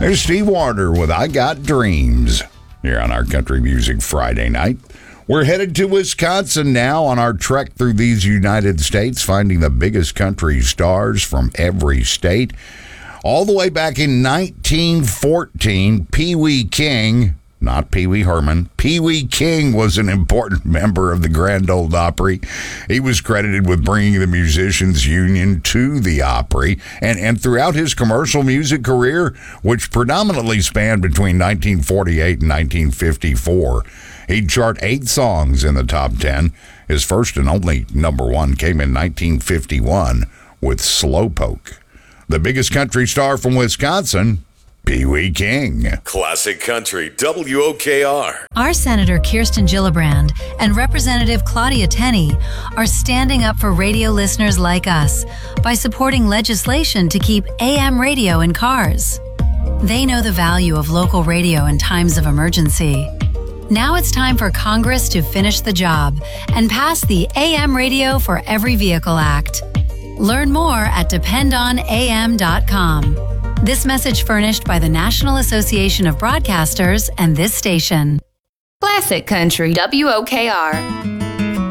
There's Steve Warner with I Got Dreams here on our Country Music Friday night. We're headed to Wisconsin now on our trek through these United States, finding the biggest country stars from every state. All the way back in 1914, Pee Wee King, not Pee Wee Herman, Pee Wee King was an important member of the Grand Ole Opry. He was credited with bringing the Musicians Union to the Opry, and throughout his commercial music career, which predominantly spanned between 1948 and 1954, he'd chart 8 songs in the top 10. His first and only number 1 came in 1951 with Slowpoke. The biggest country star from Wisconsin, Pee Wee King. Classic Country, WOKR. Our Senator Kirsten Gillibrand and Representative Claudia Tenney are standing up for radio listeners like us by supporting legislation to keep AM radio in cars. They know the value of local radio in times of emergency. Now it's time for Congress to finish the job and pass the AM Radio for Every Vehicle Act. Learn more at dependonam.com. This message furnished by the National Association of Broadcasters and this station. Classic Country, WOKR.